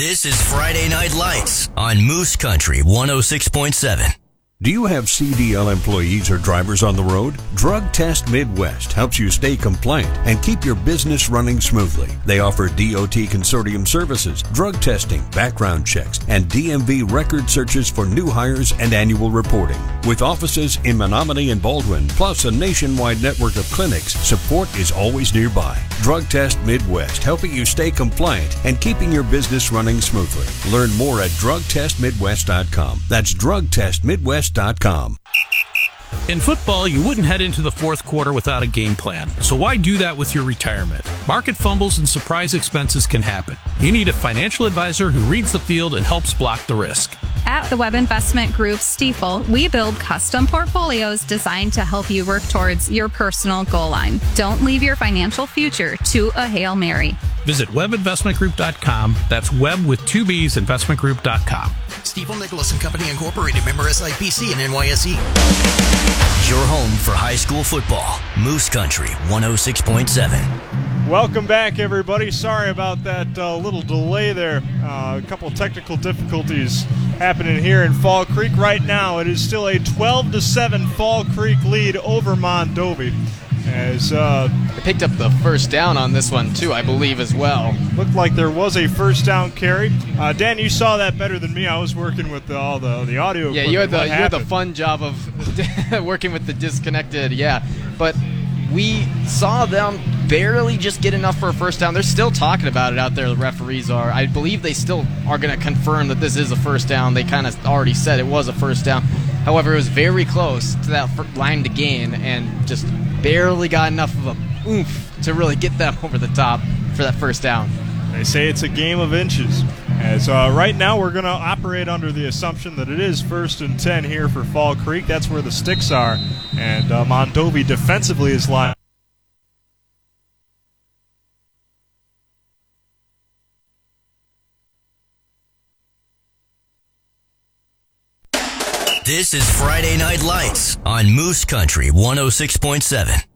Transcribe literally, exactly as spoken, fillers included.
This is Friday Night Lights on Moose Country one oh six point seven. Do you have C D L employees or drivers on the road? Drug Test Midwest helps you stay compliant and keep your business running smoothly. They offer D O T consortium services, drug testing, background checks, and D M V record searches for new hires and annual reporting. With offices in Menominee and Baldwin, plus a nationwide network of clinics, support is always nearby. Drug Test Midwest, helping you stay compliant and keeping your business running smoothly. Learn more at drug test midwest dot com. That's drug test midwest dot com. In football, you wouldn't head into the fourth quarter without a game plan. So why do that with your retirement? Market fumbles and surprise expenses can happen. You need a financial advisor who reads the field and helps block the risk. At the Webb Investment Group Stifel, we build custom portfolios designed to help you work towards your personal goal line. Don't leave your financial future to a Hail Mary. Visit webb investment group dot com. That's Webb with two B's, investment group dot com. Stifel Nicholas and Company Incorporated, member S I P C and N Y S E. Your home for high school football, Moose Country one oh six point seven. Welcome back, everybody. Sorry about that uh, little delay there. Uh, a couple technical difficulties happening here in Fall Creek right now. It is still a twelve to seven Fall Creek lead over Mondovi. As uh, they picked up the first down on this one too, I believe, as well. Looked like there was a first down carry. Uh, Dan, you saw that better than me. I was working with the, all the the audio. Yeah, you had the you had the fun job of working with the disconnected. Yeah, but we saw them barely just get enough for a first down. They're still talking about it out there. The referees are. I believe they still are going to confirm that this is a first down. They kind of already said it was a first down. However, it was very close to that line to gain and just barely got enough of a oomph to really get them over the top for that first down. They say it's a game of inches. As uh, right now we're going to operate under the assumption that it is first and ten here for Fall Creek. That's where the sticks are. And uh, Mondovi defensively is lined. This is Friday Night Lights on Moose Country one oh six point seven.